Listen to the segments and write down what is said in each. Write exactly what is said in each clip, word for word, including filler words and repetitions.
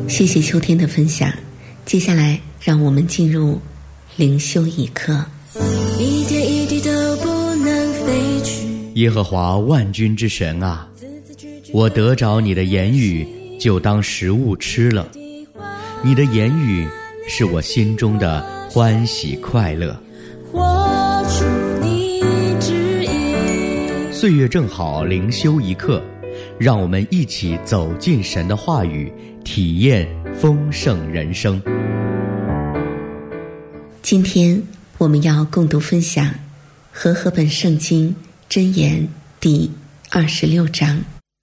谢谢秋天的分享，接下来让我们进入灵修一刻。 一点一滴都不能飞去。 耶和华万军之神啊，我得着你的言语，就当食物吃了。你的言语是我心中的欢喜快乐。 活出你旨意。 岁月正好，灵修一刻，让我们一起走进神的话语，体验丰盛人生。 今天我们要共读分享和合本圣经箴言第二十六章。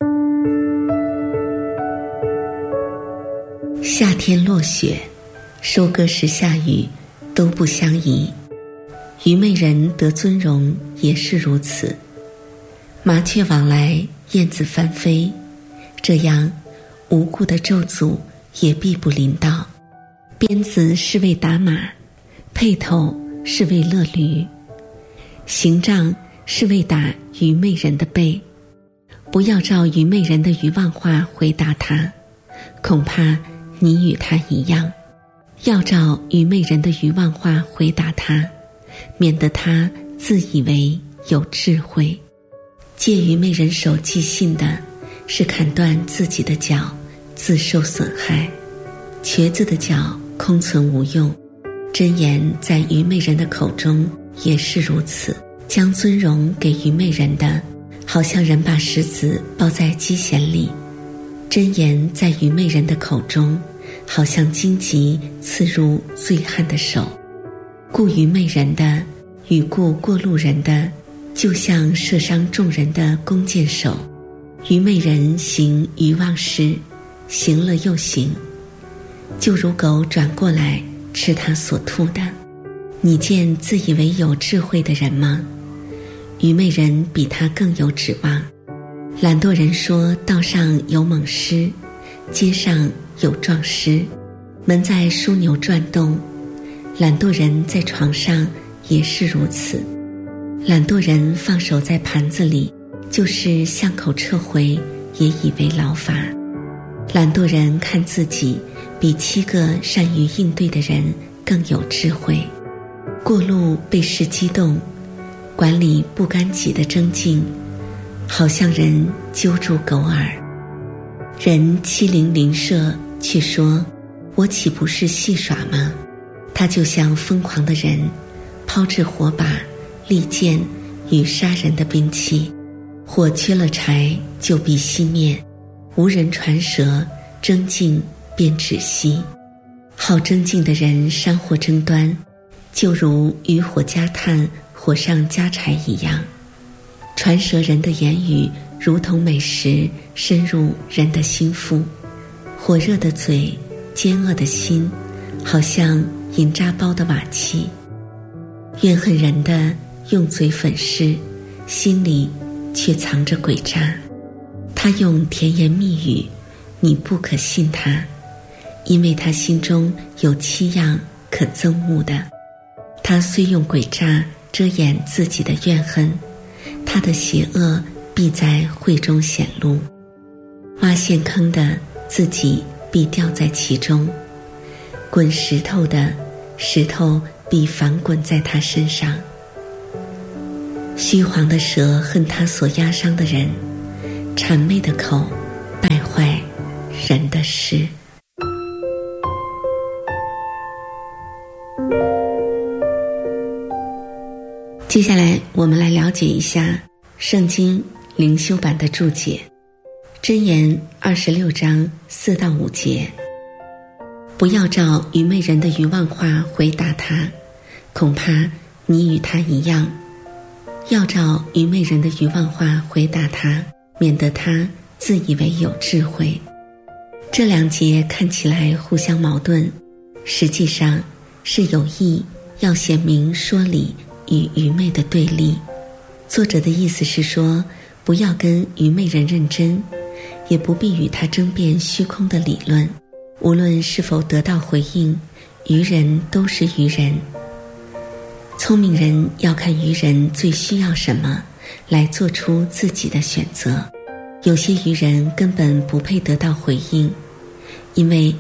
夏天落雪，收割时下雨，都不相宜。愚昧人得尊荣也是如此。麻雀往来，燕子翻飞，这样无故的咒诅也必不临到。鞭子是为打马，辔头是为勒驴，刑杖是为打愚昧人的背。不要照愚昧人的愚妄话回答他，恐怕你与他一样。要照愚昧人的愚妄话回答他，免得他自以为有智慧。借愚昧人手寄信的，是砍断自己的脚，自受损害。瘸子的脚空存无用。箴言在愚昧人的口中也是如此。将尊荣给愚昧人的，好像人把石子包在鸡弦里。箴言在愚昧人的口中，好像荆棘刺入醉汉的手。雇愚昧人的与雇过路人的，就像射伤众人的弓箭手。愚昧人行愚妄事，行了又行，就如狗转过来吃他所吐的。你见自以为有智慧的人吗？愚昧人比他更有指望。懒惰人说道上有猛狮，街上有壮狮，门在枢纽转动。懒惰人在床上也是如此。懒惰人放手在盘子里，就是巷口撤回，也以为劳乏。懒惰人看自己比七个善于应对的人更有智慧。过路被事激动，管理不干己的争竞，好像人揪住狗耳。人欺凌邻舍，却说我岂不是戏耍吗？他就像疯狂的人，抛掷火把、利剑与杀人的兵器。火缺了柴就必熄灭，无人传舌，争竞便止息。好争竞的人山火争端，就如渔火加炭，火上加柴一样。传舌人的言语如同美食，深入人的心腹。火热的嘴，奸恶的心，好像银渣包的瓦器。怨恨人的用嘴粉饰，心里却藏着诡诈。他用甜言蜜语，你不可信他，因为他心中有七样可憎恶的。他虽用诡诈遮掩自己的怨恨，他的邪恶必在会中显露。挖陷坑的，自己必掉在其中；滚石头的，石头必反滚在他身上。虚晃的舌恨他所压伤的人，谄媚的口败坏人的事。接下来我们来了解一下圣经灵修版的注解。箴言二十六章四到五节。不要照愚昧人的愚妄话回答他，恐怕你与他一样。要照愚昧人的愚妄话回答他，免得他自以为有智慧。这两节看起来互相矛盾，实际上是有意要显明说理与愚昧的对立。作者的意思是说，不要跟愚昧人认真，也不必与他争辩虚空的理论。无论是否得到回应，愚人都是愚人。聪明人要看愚人最需要什么，来做出自己的选择。有些愚人根本不配得到回应，因为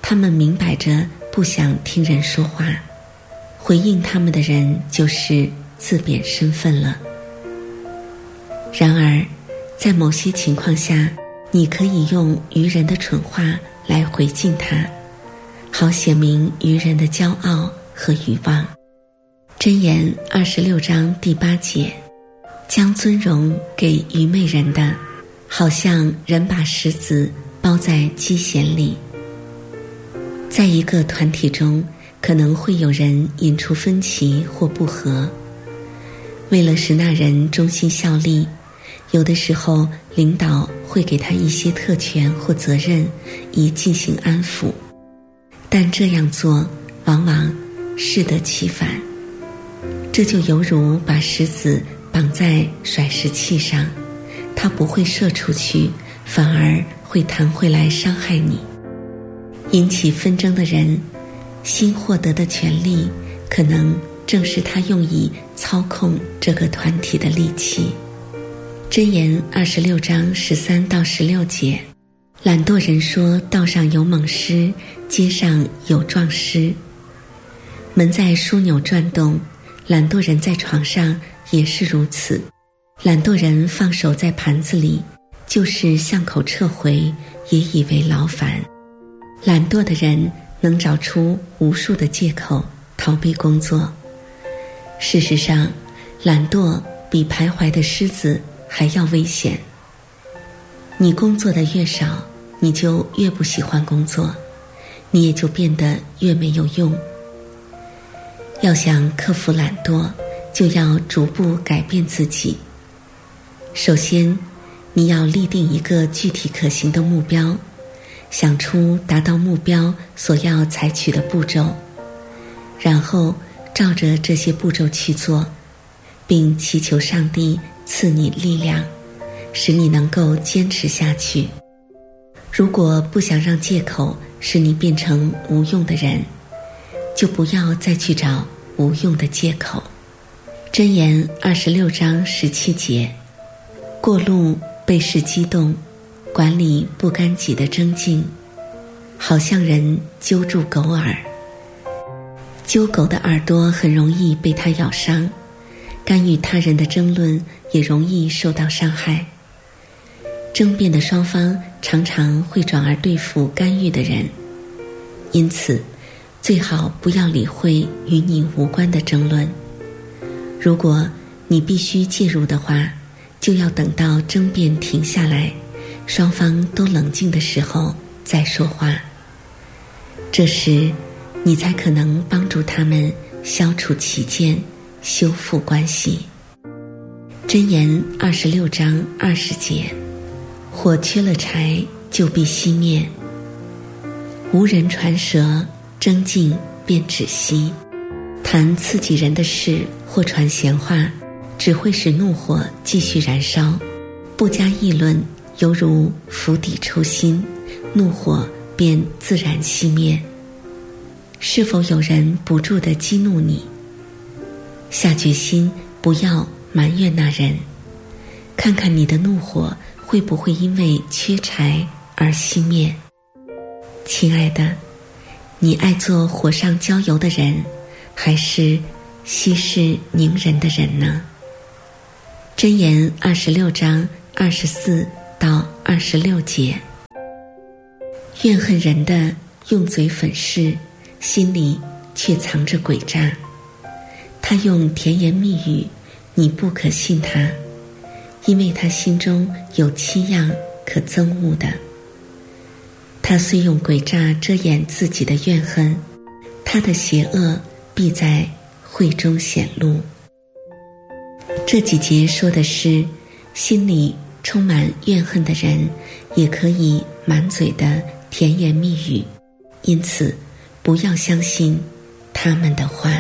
他们明摆着不想听人说话，回应他们的人就是自贬身份了。然而，在某些情况下，你可以用愚人的蠢话来回敬他，好显明愚人的骄傲和欲望。箴言二十六章第八节，将尊荣给愚昧人的，好像人把石子包在机弦里。在一个团体中，可能会有人引出分歧或不和，为了使那人忠心效力，有的时候领导会给他一些特权或责任以进行安抚，但这样做往往适得其反。这就犹如把石子绑在甩石器上，它不会射出去，反而会弹回来伤害你。引起纷争的人新获得的权利，可能正是他用以操控这个团体的利器。箴言二十六章十三到十六节，懒惰人说道上有猛狮，街上有壮狮。门在枢纽转动，懒惰人在床上也是如此。懒惰人放手在盘子里，就是巷口撤回，也以为劳烦。懒惰的人能找出无数的借口逃避工作。事实上，懒惰比徘徊的狮子还要危险。你工作的越少，你就越不喜欢工作，你也就变得越没有用。要想克服懒惰，就要逐步改变自己。首先，你要立定一个具体可行的目标，想出达到目标所要采取的步骤，然后照着这些步骤去做，并祈求上帝赐你力量，使你能够坚持下去。如果不想让借口使你变成无用的人，就不要再去找无用的借口。箴言二十六章十七节，过路被事激动，管理不干己的争竞，好像人揪住狗耳。揪狗的耳朵很容易被它咬伤，干预他人的争论也容易受到伤害。争辩的双方常常会转而对付干预的人，因此最好不要理会与你无关的争论。如果你必须介入的话，就要等到争辩停下来，双方都冷静的时候再说话。这时你才可能帮助他们消除歧见，修复关系。箴言二十六章二十节，火缺了柴就必熄灭，无人传舌，争竞便止息。谈刺激人的事或传闲话，只会使怒火继续燃烧。不加议论，犹如釜底抽薪，怒火便自然熄灭。是否有人不住地激怒你？下决心不要埋怨那人，看看你的怒火会不会因为缺柴而熄灭。亲爱的，你爱做火上浇油的人，还是息事宁人的人呢？箴言二十六章二十四到二十六节，怨恨人的用嘴粉饰，心里却藏着诡诈。他用甜言蜜语，你不可信他，因为他心中有七样可憎恶的。他虽用诡诈遮掩自己的怨恨，他的邪恶必在会中显露。这几节说的是，心里充满怨恨的人也可以满嘴的甜言蜜语，因此不要相信他们的话。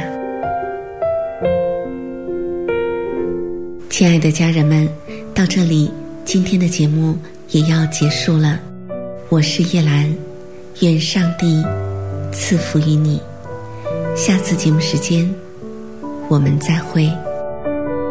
亲爱的家人们，到这里今天的节目也要结束了。我是叶兰，愿上帝赐福于你。下次节目时间我们再会。